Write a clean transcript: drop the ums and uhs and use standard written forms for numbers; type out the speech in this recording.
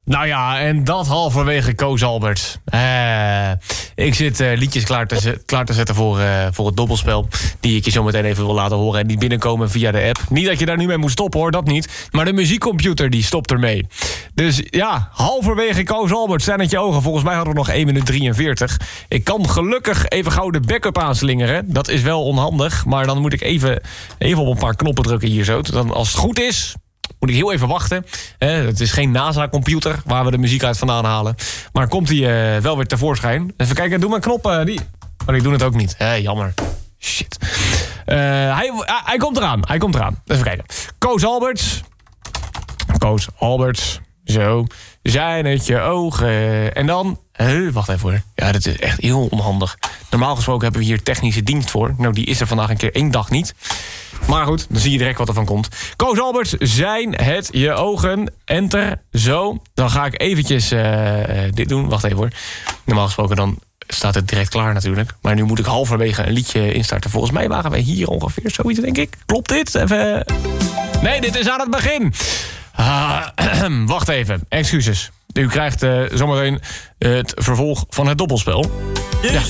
Nou ja, en dat halverwege Koos Albert. Ik zit liedjes klaar te zetten voor het dobbelspel. Die ik je zo meteen even wil laten horen. En die binnenkomen via de app. Niet dat je daar nu mee moet stoppen hoor, dat niet. Maar de muziekcomputer die stopt ermee. Dus ja, halverwege Koos Albert. Zijn het je ogen. Volgens mij hadden we nog 1 minuut 43. Ik kan gelukkig even gauw de backup aanslingeren. Dat is wel onhandig. Maar dan moet ik even op een paar knoppen drukken hier zo. Dan als het goed is, moet ik heel even wachten. Het is geen NASA-computer waar we de muziek uit vandaan halen. Maar komt hij wel weer tevoorschijn. Even kijken, doe mijn knop. Maar ik doe het ook niet. Jammer. Shit. Hij komt eraan. Even kijken. Koos Albert. Zo. Zijn het je ogen. En dan... wacht even hoor. Ja, dat is echt heel onhandig. Normaal gesproken hebben we hier technische dienst voor. Nou, die is er vandaag een keer 1 dag niet. Maar goed, dan zie je direct wat er van komt. Koos Albert, zijn het je ogen. Enter, zo. Dan ga ik eventjes dit doen. Wacht even hoor. Normaal gesproken dan staat het direct klaar natuurlijk. Maar nu moet ik halverwege een liedje instarten. Volgens mij waren wij hier ongeveer zoiets, denk ik. Klopt dit? Even... Nee, dit is aan het begin. Wacht even, excuses. U krijgt zometeen het vervolg van het dobbelspel. Deze